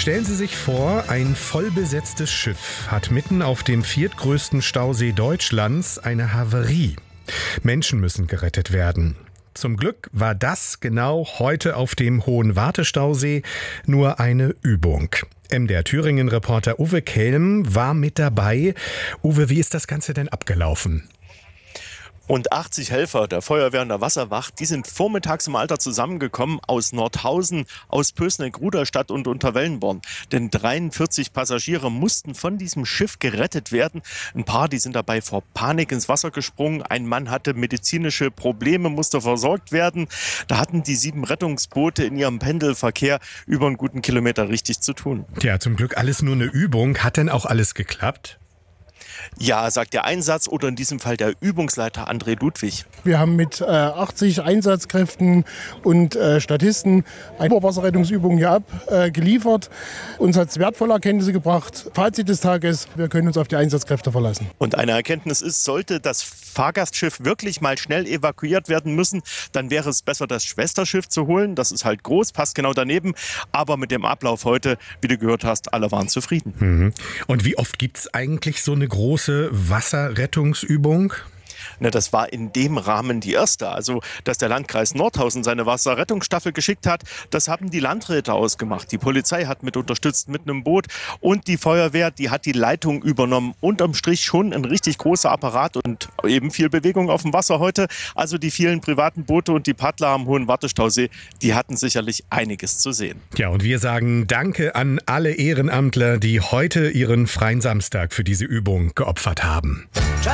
Stellen Sie sich vor, ein vollbesetztes Schiff hat mitten auf dem viertgrößten Stausee Deutschlands eine Havarie. Menschen müssen gerettet werden. Zum Glück war das genau heute auf dem Hohen Wartestausee nur eine Übung. MDR Thüringen-Reporter Uwe Kelm war mit dabei. Uwe, wie ist das Ganze denn abgelaufen? Rund 80 Helfer der Feuerwehr und der Wasserwacht, die sind vormittags im Alter zusammengekommen aus Nordhausen, aus Pößneck, Ruderstadt und Unterwellenborn. Denn 43 Passagiere mussten von diesem Schiff gerettet werden. Ein paar, die sind dabei vor Panik ins Wasser gesprungen. Ein Mann hatte medizinische Probleme, musste versorgt werden. Da hatten die 7 Rettungsboote in ihrem Pendelverkehr über einen guten Kilometer richtig zu tun. Ja, zum Glück alles nur eine Übung. Hat denn auch alles geklappt? Ja, sagt der Einsatz oder in diesem Fall der Übungsleiter André Ludwig. Wir haben mit 80 Einsatzkräften und Statisten eine Oberwasserrettungsübung hier abgeliefert. Uns hat es wertvolle Erkenntnisse gebracht. Fazit des Tages, wir können uns auf die Einsatzkräfte verlassen. Und eine Erkenntnis ist, sollte das Fahrgastschiff wirklich mal schnell evakuiert werden müssen, dann wäre es besser, das Schwesterschiff zu holen. Das ist halt groß, passt genau daneben. Aber mit dem Ablauf heute, wie du gehört hast, alle waren zufrieden. Mhm. Und wie oft gibt es eigentlich so eine große Wasserrettungsübung? Na, das war in dem Rahmen die erste. Also, dass der Landkreis Nordhausen seine Wasserrettungsstaffel geschickt hat, das haben die Landräte ausgemacht. Die Polizei hat mit unterstützt mit einem Boot und die Feuerwehr, die hat die Leitung übernommen. Unterm Strich schon ein richtig großer Apparat und eben viel Bewegung auf dem Wasser heute. Also die vielen privaten Boote und die Paddler am Hohen Wartestausee, die hatten sicherlich einiges zu sehen. Ja, und wir sagen Danke an alle Ehrenamtler, die heute ihren freien Samstag für diese Übung geopfert haben.